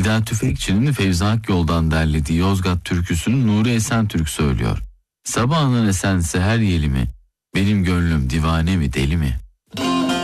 Nida Tüfekçi'nin Fevzi Akyol'dan derlediği Yozgat türküsünü Nuri Esentürk söylüyor. Sabahın esense her yeli mi? Benim gönlüm divane mi deli mi?